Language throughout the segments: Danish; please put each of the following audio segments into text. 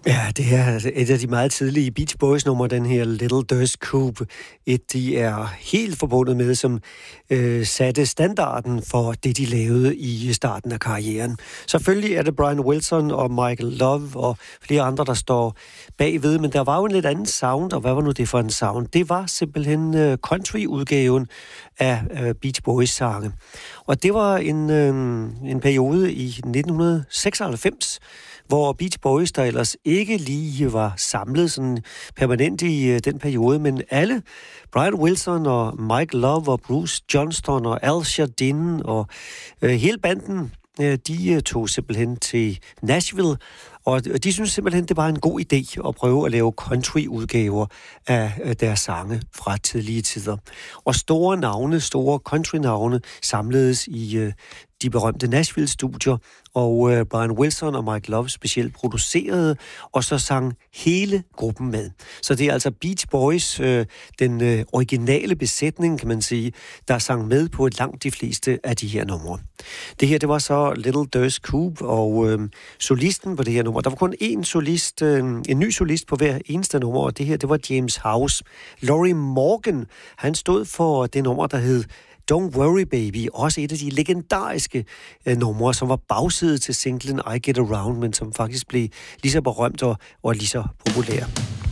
Ja, det er et af de meget tidlige Beach Boys-numre, den her Little Deuce Coupe. De er helt forbundet med, som satte standarden for det, de lavede i starten af karrieren. Selvfølgelig er det Brian Wilson og Michael Love og flere andre, der står bagved, men der var jo en lidt anden sound, og hvad var nu det for en sound? Det var simpelthen country-udgaven af Beach Boys-sange. Og det var en periode i 1996, hvor Beach Boys, der ellers ikke lige var samlet sådan permanent i den periode, men alle, Brian Wilson og Mike Love og Bruce Johnston og Al Jardine og hele banden, de tog simpelthen til Nashville, og de synes simpelthen, det var en god idé at prøve at lave country-udgaver af deres sange fra tidlige tider. Og store navne, store country-navne samledes i de berømte Nashville-studier, og Brian Wilson og Mike Love specielt producerede, og så sang hele gruppen med. Så det er altså Beach Boys, den originale besætning, kan man sige, der sang med på langt de fleste af de her numre. Det her, det var så Little Deuce Coupe, og solisten på det her nummer, der var kun én solist, en ny solist på hver eneste nummer, og det her, det var James House. Lorrie Morgan, han stod for det nummer, der hed Don't Worry Baby, også et af de legendariske numre, som var bagside til singlen I Get Around, men som faktisk blev lige så berømt og lige så populær.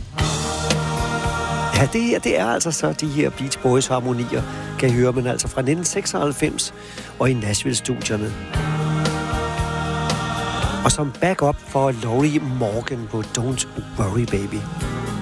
Ja, det er altså så de her Beach Boys harmonier, kan I høre, men altså fra 1996 og i Nashville-studierne. Og som backup for Lorrie Morgan på Don't Worry Baby.